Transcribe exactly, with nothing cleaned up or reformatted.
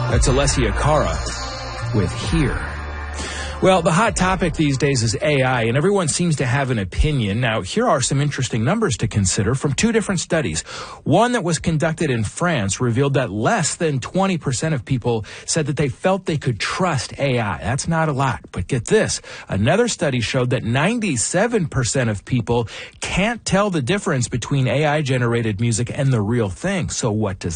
That's Alessia Cara with Here. Well, the hot topic these days is A I, and everyone seems to have an opinion. Now, here are some interesting numbers to consider from two different studies. One that was conducted in France revealed that less than twenty percent of people said that they felt they could trust A I. That's not a lot, but get this. Another study showed that ninety-seven percent of people can't tell the difference between A I-generated music and the real thing. So what does